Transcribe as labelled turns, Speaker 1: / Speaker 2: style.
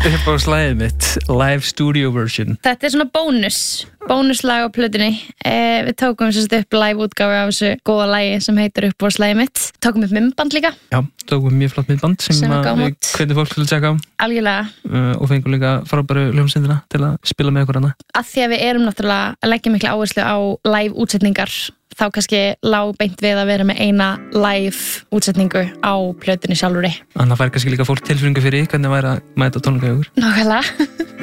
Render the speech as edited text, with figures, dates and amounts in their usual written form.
Speaker 1: uppáhaldslagið mitt, live studio version.
Speaker 2: Þetta svona bónuslag á plötunni. Við tókum upp live útgáfu af þessu góða lagi sem heitir uppáhaldslagið mitt. Tókum upp myndband líka.
Speaker 1: Já, tókum mjög flott myndband sem við hvetjum fólk til að tjekka á.
Speaker 2: Algjörlega.
Speaker 1: Og fengum líka frábæru hljómsveitina til að spila með okkur hana.
Speaker 2: Af því að við erum náttúrulega að leggja mikla áherslu á live útsetningar, þá kannski lá beint við að vera með eina live útsetningu á plötunni sjálfri.
Speaker 1: Þannig að fær kannski líka fólk tilfinningu fyrir hvernig væri að mæta tónleika í okkur.
Speaker 2: Nákvæmlega.